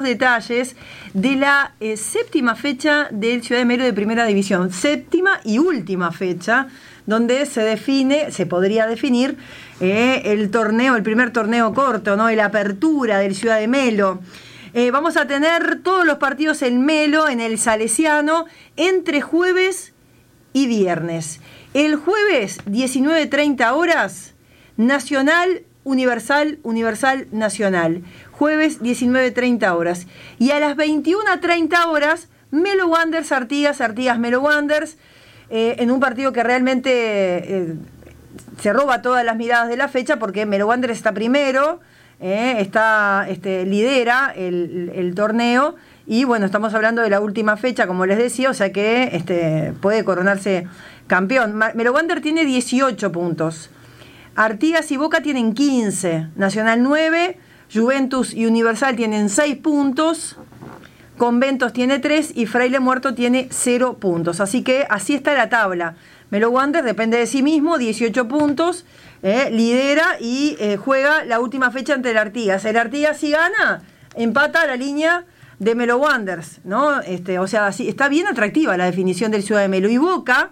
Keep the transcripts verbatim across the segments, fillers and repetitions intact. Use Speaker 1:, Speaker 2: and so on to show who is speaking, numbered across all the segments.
Speaker 1: detalles de la eh, séptima fecha del Ciudad de Melo de Primera División. Séptima y última fecha, donde se define, se podría definir eh, el torneo, el primer torneo corto, ¿no? La apertura del Ciudad de Melo. Eh, vamos a tener todos los partidos en Melo, en el Salesiano, entre jueves y viernes. El jueves, diecinueve treinta horas, Nacional, Universal, Universal, Nacional. Jueves, diecinueve treinta horas. Y a las veintiuna treinta horas, Melo Wanderers, Artigas, Artigas, Melo Wanderers, eh, en un partido que realmente eh, se roba todas las miradas de la fecha, porque Melo Wanderers está primero, eh, está, este, lidera el, el torneo, y bueno, estamos hablando de la última fecha, como les decía, o sea que este, puede coronarse campeón. Melo Wanderers tiene dieciocho puntos. Artigas y Boca tienen quince. Nacional nueve. Juventus y Universal tienen seis puntos. Conventos tiene tres. Y Fraile Muerto tiene cero puntos. Así que así está la tabla. Melo Wanderers depende de sí mismo, dieciocho puntos. Eh, lidera y eh, juega la última fecha ante el Artigas. El Artigas, si gana, empata la línea de Melo Wanderers, ¿no? Este, o sea, sí, está bien atractiva la definición del Ciudad de Melo. Y Boca,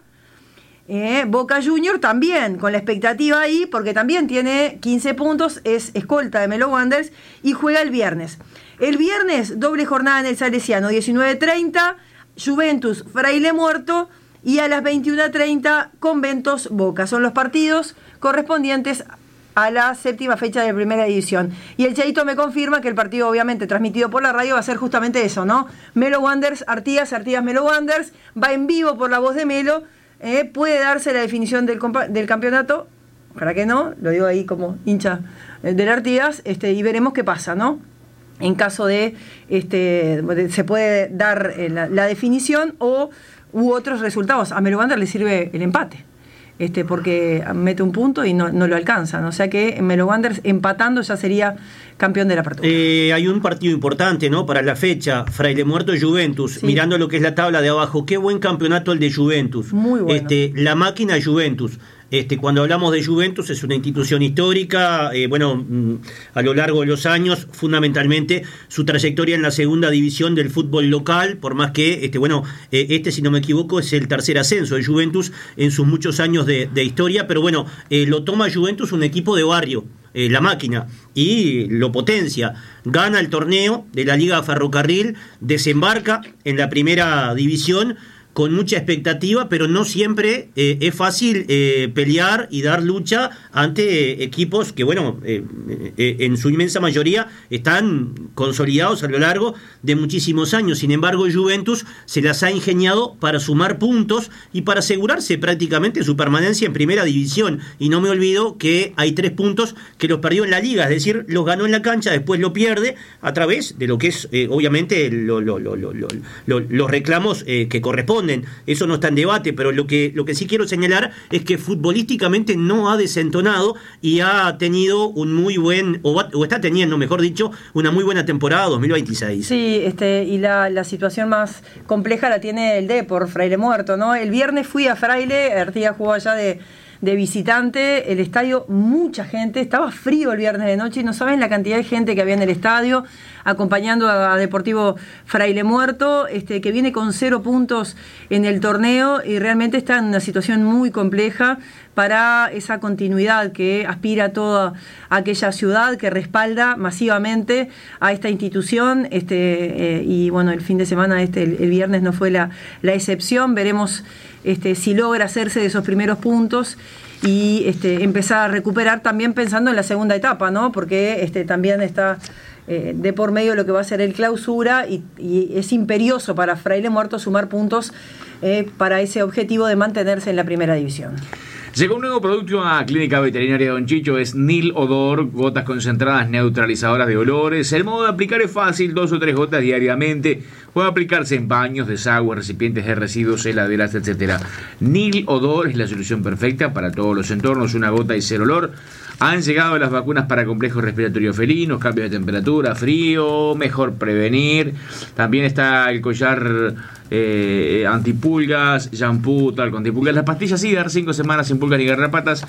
Speaker 1: eh, Boca Junior también, con la expectativa ahí, porque también tiene quince puntos, es escolta de Melo Wanderers y juega el viernes. El viernes, doble jornada en el Salesiano, diecinueve treinta, Juventus, Fraile Muerto, y a las veintiuna treinta, Conventos, Boca. Son los partidos correspondientes a la séptima fecha de Primera División. Y el Cheito me confirma que el partido, obviamente transmitido por la radio, va a ser justamente eso, ¿no? Melo Wanderers, Artigas, Artigas, Melo Wanderers, va en vivo por la voz de Melo, eh, puede darse la definición del, compa- del campeonato, ojalá que no, lo digo ahí como hincha del Artigas, este, y veremos qué pasa, ¿no? En caso de, este, se puede dar eh, la, la definición o u otros resultados. A Melo Wanderers le sirve el empate. Este, porque mete un punto y no, no lo alcanzan. O sea que Melo Wanderers empatando ya sería campeón de la apertura.
Speaker 2: Eh, hay un partido importante, ¿no? Para la fecha, Fraile Muerto Juventus. Sí. Mirando lo que es la tabla de abajo, qué buen campeonato el de Juventus.
Speaker 1: Muy bueno.
Speaker 2: Este, la máquina Juventus. Este, cuando hablamos de Juventus, es una institución histórica, eh, bueno, a lo largo de los años, fundamentalmente su trayectoria en la segunda división del fútbol local, por más que, este, bueno, eh, este, si no me equivoco, es el tercer ascenso de Juventus en sus muchos años de, de historia, pero bueno, eh, lo toma Juventus un equipo de barrio, eh, la máquina, y lo potencia. Gana el torneo de la Liga Ferrocarril, desembarca en la primera división, con mucha expectativa, pero no siempre eh, es fácil eh, pelear y dar lucha ante eh, equipos que, bueno, eh, eh, en su inmensa mayoría están consolidados a lo largo de muchísimos años. Sin embargo, Juventus se las ha ingeniado para sumar puntos y para asegurarse prácticamente su permanencia en primera división. Y no me olvido que hay tres puntos que los perdió en la liga, es decir, los ganó en la cancha, después lo pierde a través de lo que es, eh, obviamente, lo, lo, lo, lo, lo, lo, los reclamos eh, que corresponden. Eso no está en debate, pero lo que, lo que sí quiero señalar es que futbolísticamente no ha desentonado y ha tenido un muy buen, o, va, o está teniendo, mejor dicho, una muy buena temporada dos mil veintiséis.
Speaker 1: Sí, este, y la, la situación más compleja la tiene el Depor, Fraile Muerto, ¿no? El viernes fui a Fraile, Artigas jugó allá de, de visitante, el estadio, mucha gente, estaba frío el viernes de noche y no saben la cantidad de gente que había en el estadio, acompañando a Deportivo Fraile Muerto, este, que viene con cero puntos en el torneo y realmente está en una situación muy compleja para esa continuidad que aspira toda aquella ciudad que respalda masivamente a esta institución, este, eh, y bueno, el fin de semana, este, el, el viernes no fue la, la excepción. Veremos este, si logra hacerse de esos primeros puntos y este, empezar a recuperar, también pensando en la segunda etapa, ¿no? Porque este, también está Eh, de por medio lo que va a ser el clausura y, y es imperioso para Fraile Muerto sumar puntos eh, para ese objetivo de mantenerse en la primera división.
Speaker 3: Llegó un nuevo producto a Clínica Veterinaria Don Chicho, es Nil Odor, gotas concentradas neutralizadoras de olores. El modo de aplicar es fácil, dos o tres gotas diariamente. Puede aplicarse en baños, desagües, recipientes de residuos, heladeras, etcétera. Nil Odor es la solución perfecta para todos los entornos, una gota y cero olor. Han llegado las vacunas para complejos respiratorios felinos, cambios de temperatura, frío, mejor prevenir. También está el collar eh, antipulgas, shampoo, tal, con antipulgas. Las pastillas sí, dar cinco semanas sin pulgas ni garrapatas.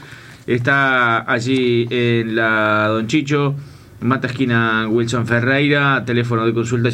Speaker 3: Está allí en la Don Chicho, Mata esquina Wilson Ferreira, teléfono de consulta